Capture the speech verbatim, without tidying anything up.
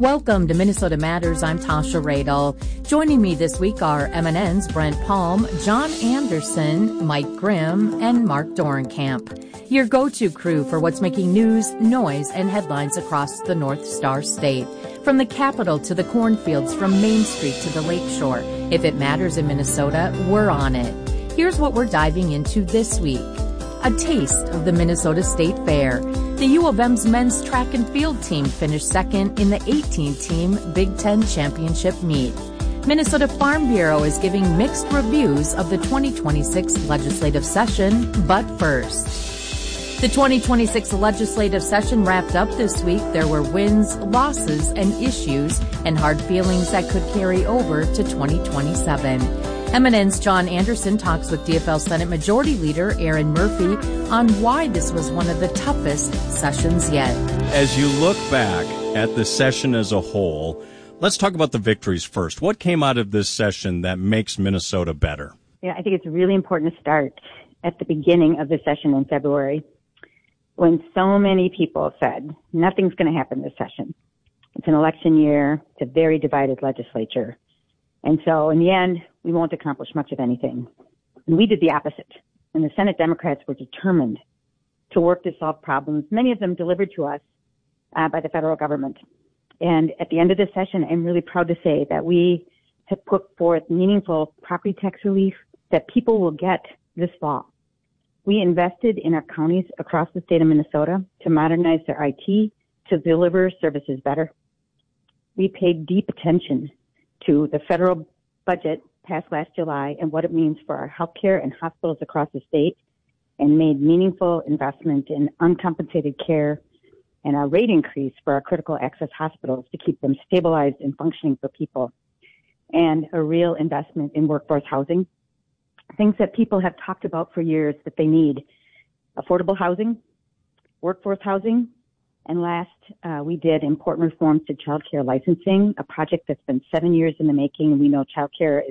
Welcome to Minnesota Matters. I'm Tasha Radel. Joining me this week are M N N's Brent Palm, John Anderson, Mike Grimm, and Mark Dorenkamp. Your go-to crew for what's making news, noise, and headlines across the North Star State. From the Capitol to the cornfields, from Main Street to the Lakeshore. If it matters in Minnesota, we're on it. Here's what we're diving into this week. A taste of the Minnesota State Fair. The U of M's men's track and field team finished second in the eighteen-team Big Ten Championship meet. Minnesota Farm Bureau is giving mixed reviews of the twenty twenty-six legislative session, but first. The twenty twenty-six legislative session wrapped up this week. There were wins, losses, and issues, and hard feelings that could carry over to twenty twenty-seven. M N N's John Anderson talks with D F L Senate Majority Leader Erin Murphy on why this was one of the toughest sessions yet. As you look back at the session as a whole, let's talk about the victories first. What came out of this session that makes Minnesota better? Yeah, I think it's really important to start at the beginning of the session in February, when so many people said, nothing's going to happen this session. It's an election year. It's a very divided legislature. And so in the end, we won't accomplish much of anything. And we did the opposite. And the Senate Democrats were determined to work to solve problems, many of them delivered to us uh, by the federal government. And at the end of this session, I'm really proud to say that we have put forth meaningful property tax relief that people will get this fall. We invested in our counties across the state of Minnesota to modernize their I T, to deliver services better. We paid deep attention to the federal budget passed last July and what it means for our healthcare and hospitals across the state, and made meaningful investment in uncompensated care and a rate increase for our critical access hospitals to keep them stabilized and functioning for people, and a real investment in workforce housing, things that people have talked about for years that they need: affordable housing, workforce housing. And last, uh, we did important reforms to child care licensing, a project that's been seven years in the making. We know child care is